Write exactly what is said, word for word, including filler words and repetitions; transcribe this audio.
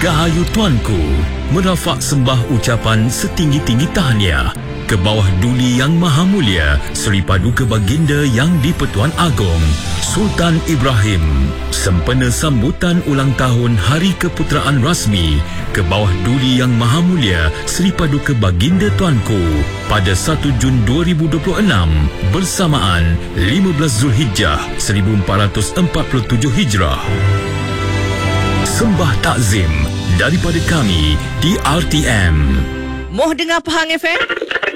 Dirgahayu Tuanku, merafak sembah ucapan setinggi-tinggi tahniah ke bawah Duli Yang Maha Mulia Seri Paduka Baginda Yang di-Pertuan Agong Sultan Ibrahim, sempena sambutan ulang tahun Hari Keputeraan Rasmi ke bawah Duli Yang Maha Mulia Seri Paduka Baginda Tuanku pada satu Jun dua ribu dua puluh enam bersamaan lima belas Zulhijjah seribu empat ratus empat puluh tujuh Hijrah. Sembah takzim daripada kami di R T M. Moh dengar Pahang F M?